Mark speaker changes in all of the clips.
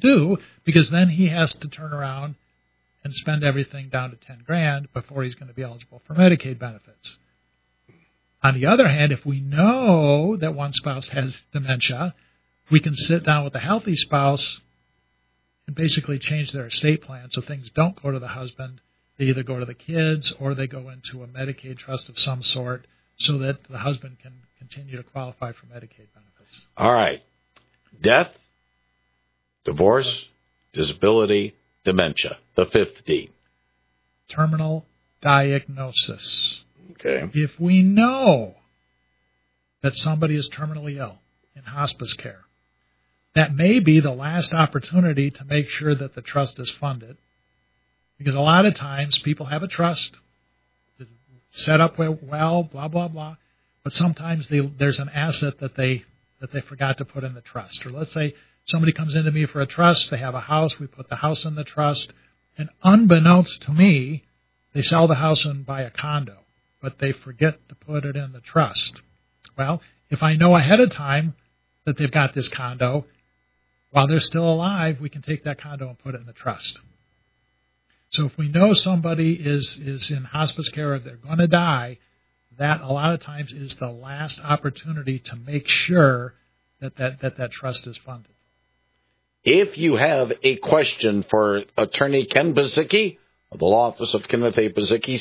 Speaker 1: do, because then he has to turn around and spend everything down to $10,000 before he's going to be eligible for Medicaid benefits. On the other hand, if we know that one spouse has dementia, we can sit down with the healthy spouse and basically change their estate plan so things don't go to the husband. They either go to the kids or they go into a Medicaid trust of some sort so that the husband can continue to qualify for Medicaid benefits.
Speaker 2: All right. Death, divorce, disability, dementia, the fifth D.
Speaker 1: Terminal diagnosis.
Speaker 2: Okay.
Speaker 1: If we know that somebody is terminally ill in hospice care, that may be the last opportunity to make sure that the trust is funded. Because a lot of times people have a trust, set up well, blah, blah, blah, but sometimes there's an asset that they forgot to put in the trust. Or let's say somebody comes into me for a trust, they have a house, we put the house in the trust, and unbeknownst to me, they sell the house and buy a condo, but they forget to put it in the trust. Well, if I know ahead of time that they've got this condo, while they're still alive, we can take that condo and put it in the trust. So if we know somebody is in hospice care or they're going to die, that a lot of times is the last opportunity to make sure that trust is funded.
Speaker 2: If you have a question for Attorney Ken Basicki of the Law Office of Kenneth A. Basicki,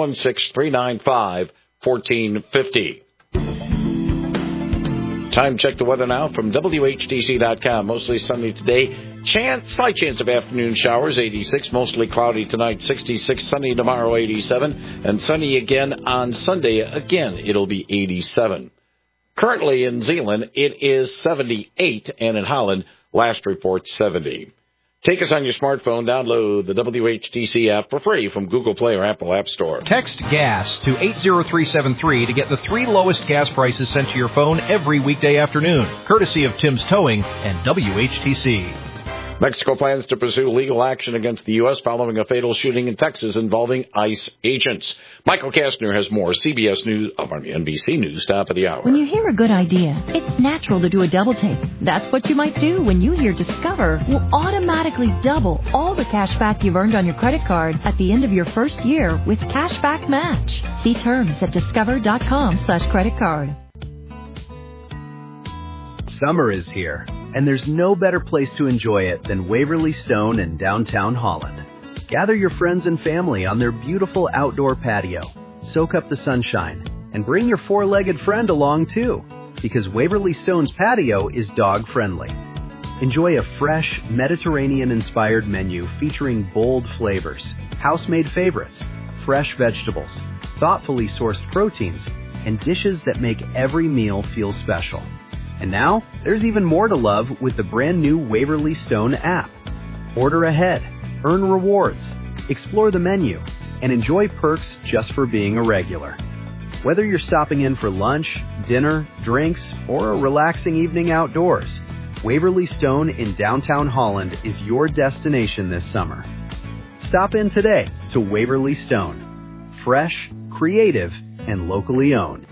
Speaker 2: 616-395-1450. Time check the weather now from WHTC.com. Mostly sunny today. Slight chance of afternoon showers, 86. Mostly cloudy tonight, 66. Sunny tomorrow, 87. And sunny again on Sunday. Again, it'll be 87. Currently in Zeeland, it is 78. And in Holland, last report, 70. Take us on your smartphone. Download the WHTC app for free from Google Play or Apple App Store.
Speaker 3: Text GAS to 80373 to get the 3 lowest gas prices sent to your phone every weekday afternoon, courtesy of Tim's Towing and WHTC.
Speaker 2: Mexico plans to pursue legal action against the U.S. following a fatal shooting in Texas involving ICE agents. Michael Kastner has more. NBC News, top of the hour.
Speaker 4: When you hear a good idea, it's natural to do a double take. That's what you might do when you hear Discover will automatically double all the cash back you've earned on your credit card at the end of your first year with Cashback Match. See terms at discover.com/creditcard.
Speaker 5: Summer is here, and there's no better place to enjoy it than Waverly Stone in downtown Holland. Gather your friends and family on their beautiful outdoor patio, soak up the sunshine, and bring your 4-legged friend along too, because Waverly Stone's patio is dog-friendly. Enjoy a fresh, Mediterranean-inspired menu featuring bold flavors, house-made favorites, fresh vegetables, thoughtfully sourced proteins, and dishes that make every meal feel special. And now, there's even more to love with the brand new Waverly Stone app. Order ahead, earn rewards, explore the menu, and enjoy perks just for being a regular. Whether you're stopping in for lunch, dinner, drinks, or a relaxing evening outdoors, Waverly Stone in downtown Holland is your destination this summer. Stop in today to Waverly Stone. Fresh, creative, and locally owned.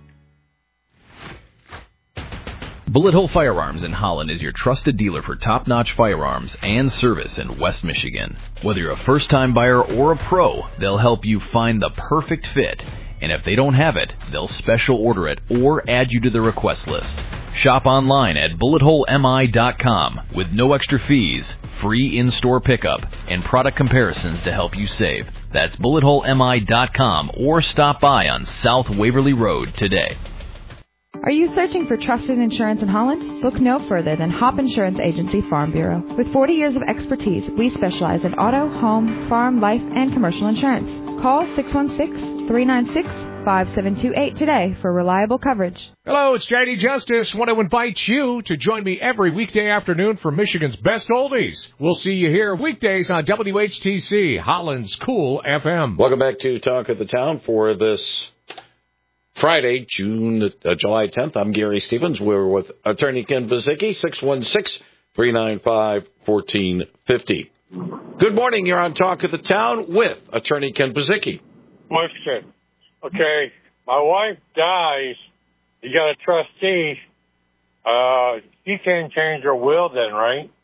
Speaker 3: Bullet Hole Firearms in Holland is your trusted dealer for top-notch firearms and service in West Michigan. Whether you're a first-time buyer or a pro, they'll help you find the perfect fit. And if they don't have it, they'll special order it or add you to the request list. Shop online at bulletholemi.com with no extra fees, free in-store pickup, and product comparisons to help you save. That's bulletholemi.com or stop by on South Waverly Road today.
Speaker 6: Are you searching for trusted insurance in Holland? Look no further than Hop Insurance Agency Farm Bureau. With 40 years of expertise, we specialize in auto, home, farm, life, and commercial insurance. Call 616-396-5728 today for reliable coverage.
Speaker 7: Hello, it's J.D. Justice. Want to invite you to join me every weekday afternoon for Michigan's Best Oldies. We'll see you here weekdays on WHTC, Holland's Cool FM.
Speaker 2: Welcome back to Talk of the Town for this Friday, July 10th. I'm Gary Stevens. We're with Attorney Ken Basicki, 616-395-1450. Good morning. You're on Talk of the Town with Attorney Ken Basicki.
Speaker 8: Question. Okay, my wife dies. You got a trustee. She can't change her will then, right?